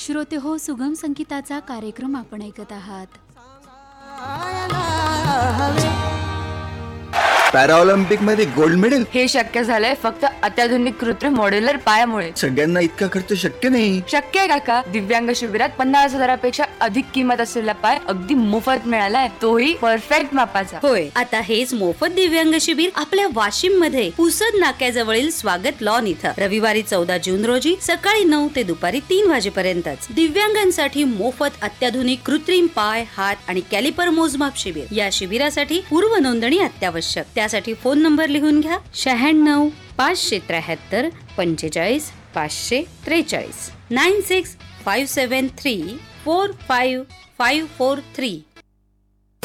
श्रोते हो, सुगम संगीताचा कार्यक्रम आपण ऐकत आहात. पॅराऑलिम्पिक मध्ये गोल्ड मेडल हे शक्य झालंय फक्त अत्याधुनिक कृत्रिम मॉड्युलर पायामुळे. सगळ्यांना इतका खर्च शक्य नाही. शक्य आहे काका. दिव्यांग शिबिरात 50,000पेक्षा अधिक किंमत असलेला पाय अगदी मोफत मिळालाय, तोही परफेक्ट मापाचा. होय, आता हेच मोफत दिव्यांग शिबिर आपल्या वाशिम मध्ये पुसद नाक्याजवळील स्वागत लॉन इथं रविवारी 14 जून रोजी सकाळी 9 ते दुपारी 3 वाजेपर्यंतच. दिव्यांगांसाठी मोफत अत्याधुनिक कृत्रिम पाय, हात आणि कॅलिपर मोजमाप शिबिर. या शिबिरासाठी पूर्व नोंदणी अत्यावश्यक. त्यासाठी फोन नंबर लिहून घ्या: 96 573 45 543 96 573 45543.